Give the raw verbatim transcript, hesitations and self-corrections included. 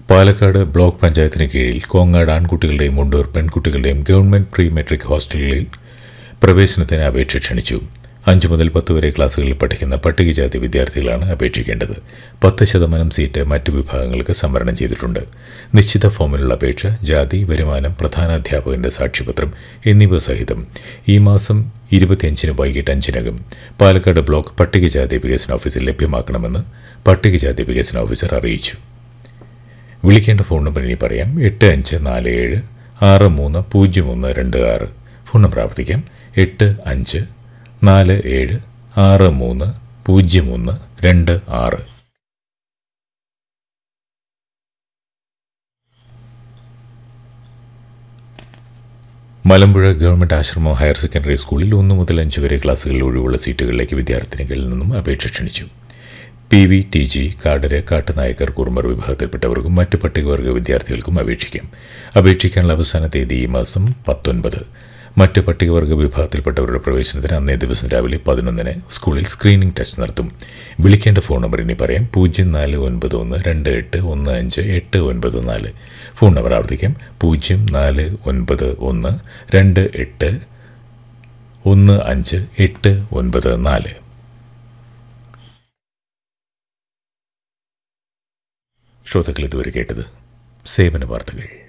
Palakkad block പഞ്ചായത്തിന് കീഴിൽ Kongad ആൺകുട്ടികളുടെയും Mundur പെൺകുട്ടികളുടെയും government pre metric ഹോസ്റ്റലുകളിൽ പ്രവേശനത്തിന് അപേക്ഷ ക്ഷണിച്ചു. അഞ്ചു മുതൽ പത്ത് വരെ ക്ലാസുകളിൽ പഠിക്കുന്ന പട്ടികജാതി വിദ്യാർത്ഥികളാണ് അപേക്ഷിക്കേണ്ടത്. പത്ത് ശതമാനം സീറ്റ് മറ്റു വിഭാഗങ്ങൾക്ക് സംവരണം ചെയ്തിട്ടുണ്ട്. നിശ്ചിത ഫോമിലുള്ള അപേക്ഷ, ജാതി, വരുമാനം, പ്രധാനാധ്യാപകന്റെ സാക്ഷ്യപത്രം എന്നിവ സഹിതം ഈ മാസം ഇരുപത്തിയഞ്ചിന് വൈകിട്ട് അഞ്ചിനകം പാലക്കാട് ബ്ലോക്ക് പട്ടികജാതി വികസന ഓഫീസിൽ ലഭ്യമാക്കണമെന്ന് പട്ടികജാതി വികസന ഓഫീസർ അറിയിച്ചു. വിളിക്കേണ്ട ഫോൺ നമ്പർ ഇനി പറയാം. എട്ട് അഞ്ച് നാല് ഏഴ് ആറ് മൂന്ന് പൂജ്യം ഒന്ന് രണ്ട് ആറ്. ഫോൺ നമ്പർ ആവർത്തിക്കാം. എട്ട് അഞ്ച് നാല് ഏഴ് ആറ് മൂന്ന് പൂജ്യം ഒന്ന് രണ്ട് ആറ്. മലമ്പുഴ ഗവൺമെന്റ് ആശ്രമം ഹയർ സെക്കൻഡറി സ്കൂളിൽ ഒന്ന് മുതൽ അഞ്ച് വരെ ക്ലാസുകളിൽ ഒഴിവുള്ള സീറ്റുകളിലേക്ക് വിദ്യാർത്ഥിനികളിൽ നിന്നും അപേക്ഷ ക്ഷണിച്ചു. P V T G കാടര് കാട്ടുനായക്കർ Kurumar വിഭാഗത്തിൽപ്പെട്ടവർക്കും മറ്റ് പട്ടികവർഗ വിദ്യാർത്ഥികൾക്കും അപേക്ഷിക്കാം. അപേക്ഷിക്കാനുള്ള അവസാന തീയതി ഈ മാസം പത്തൊൻപത്. മറ്റ് പട്ടികവർഗ വിഭാഗത്തിൽപ്പെട്ടവരുടെ പ്രവേശനത്തിന് അന്നേ ദിവസം രാവിലെ പതിനൊന്നിന് സ്കൂളിൽ സ്ക്രീനിംഗ് ടെസ്റ്റ് നടത്തും. വിളിക്കേണ്ട ഫോൺ നമ്പർ ഇനി പറയാം. പൂജ്യം നാല് ഒൻപത് ഒന്ന് രണ്ട് എട്ട് ഒന്ന് അഞ്ച് എട്ട് ഒൻപത് നാല്. ഫോൺ നമ്പർ ആവർത്തിക്കാം. പൂജ്യം നാല് ഒൻപത് ഒന്ന് രണ്ട് എട്ട് ഒന്ന് അഞ്ച് എട്ട് ഒൻപത് നാല്. ശ്രോതാക്കൾ ഇതുവരെ കേട്ടത് സേവന വാർത്തകൾ.